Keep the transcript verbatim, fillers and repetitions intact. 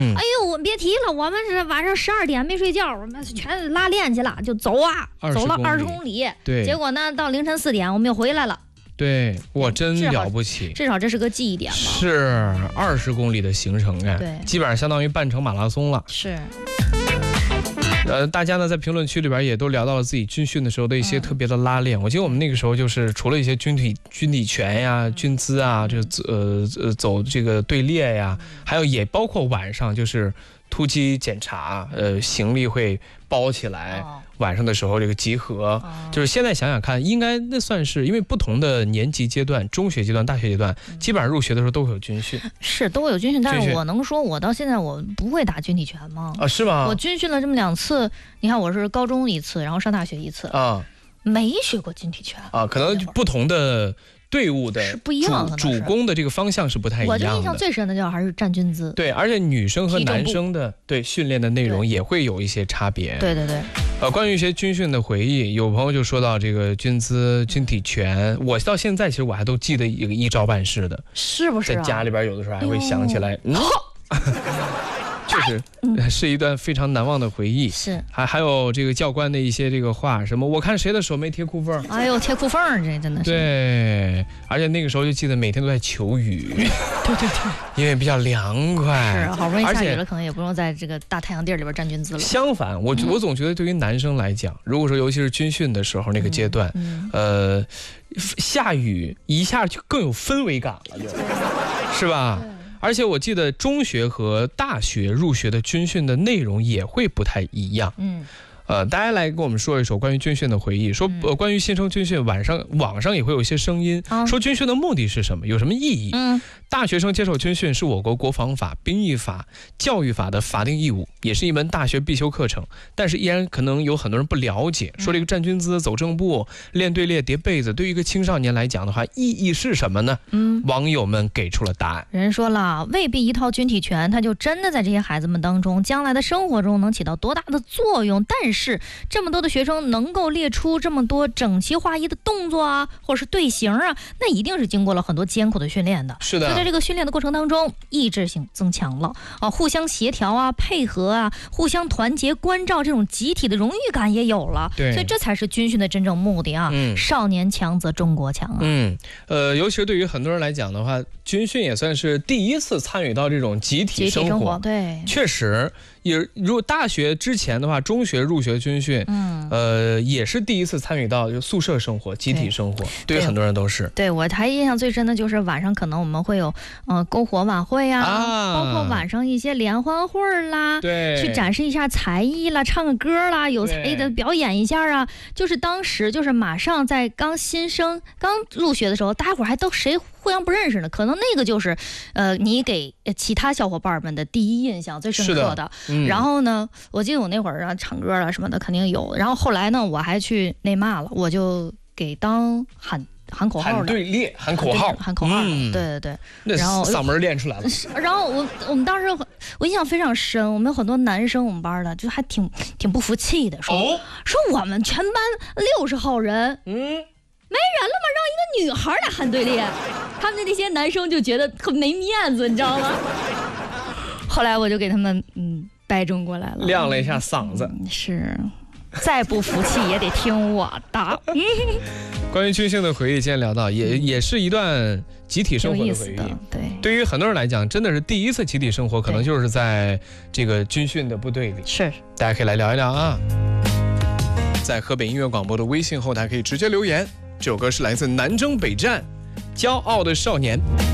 嗯、哎呦，我别提了，我们是晚上十二点没睡觉，我们全拉练去了，就走啊，走了二十公里。 对， 结果呢，到凌晨四点我们又回来了。 对，我真了不起， 至少这是个记忆点嘛。 是二十公里的行程啊， 对， 基本上相当于半程马拉松了。 是。 呃，大家呢在评论区里边也都聊到了自己军训的时候的一些特别的拉练。嗯、我记得我们那个时候就是除了一些军体、军体拳呀、军姿啊，这呃呃走这个队列呀，还有也包括晚上就是突击检查，呃，行李会包起来。哦，晚上的时候这个集合，哦、就是现在想想看，应该那算是因为不同的年级阶段，中学阶段、大学阶段，嗯、基本上入学的时候都会有军训， 是都会有军训。但是我能说，我到现在我不会打军体拳吗？ 啊，是吗？ 我军训了这么两次，你看我是高中一次，然后上大学一次啊，没学过军体拳啊，可能不同的队伍的是不一样的， 主攻的这个方向是不太一样的。 我印象最深的就还是站军姿。 对，而且女生和男生的对训练的内容也会有一些差别。 对对对。 呃，关于一些军训的回忆，有朋友就说到这个军姿、军体拳，我到现在其实我还都记得一个一招半式的， 是不是、啊？ 在家里边有的时候还会想起来，嗯。确实是一段非常难忘的回忆。 是， 还还有这个教官的一些这个话，什么我看谁的手没贴裤缝， 哎呦贴裤缝，这真的是。 对，而且那个时候就记得每天都在求雨， 对对对， 因为比较凉快。 是，好不容易下雨了，可能也不用在这个大太阳地里边站军姿了。 相反，我我总觉得对于男生来讲，如果说尤其是军训的时候那个阶段，嗯嗯、呃，下雨一下就更有氛围感了，是吧？而且我记得中学和大学入学的军训的内容也会不太一样。嗯，呃，大家来跟我们说一说关于军训的回忆。说呃，关于新生军训，晚上网上也会有一些声音，嗯、说军训的目的是什么，有什么意义？嗯，大学生接受军训是我国国防法、兵役法、教育法的法定义务，也是一门大学必修课程。但是依然可能有很多人不了解，说这个站军姿、走正步、练队列、叠被子，对于一个青少年来讲的话，意义是什么呢？嗯，网友们给出了答案。 人说了，未必一套军体拳，它就真的在这些孩子们当中，将来的生活中能起到多大的作用。但是这么多的学生能够列出这么多整齐划一的动作啊，或者是队形啊，那一定是经过了很多艰苦的训练的。 是的。 在这个训练的过程当中，意志性增强了啊，互相协调啊，配合啊，互相团结关照，这种集体的荣誉感也有了。 对， 所以这才是军训的真正目的啊。嗯，少年强则中国强啊。 嗯，呃，尤其是对于很多人来讲的话，军训也算是第一次参与到这种集体生活。集体生活， 对， 确实。也如果大学之前的话，中学入学军训，嗯，呃，也是第一次参与到就宿舍生活、集体生活，对于很多人都是。 对，我还印象最深的就是晚上可能我们会有呃篝火晚会啊，啊包括晚上一些联欢会啦， 对， 去展示一下才艺啦，唱个歌啦，有才艺的表演一下啊。就是当时就是马上在刚新生刚入学的时候，大家伙还都谁互相不认识呢，可能那个就是呃你给其他小伙伴们的第一印象最深刻的。的嗯、然后呢，我记得我那会儿啊唱歌啊什么的肯定有，然后后来呢我还去内骂了，我就给当喊喊口号的， 喊队列，喊口号， 喊口号的，嗯、对对对， 然后嗓门练出来了。 然后我我们当时我印象非常深，我们有很多男生，我们班的就还挺挺不服气的，说、哦、说我们全班六十号人，嗯，没人了吗？让一个女孩来喊队列，他们的那些男生就觉得特没面子，你知道吗？后来我就给他们嗯掰正过来了， 亮了一下嗓子， 嗯、是。再不服气也得听我的。 关于军训的回忆，今天聊到也也是一段集体生活的回忆。 对， 对于很多人来讲，真的是第一次集体生活，可能就是在这个军训的部队里。 是， 大家可以来聊一聊啊。在河北音乐广播的微信后台可以直接留言。这首歌是来自南征北战，《骄傲的少年》。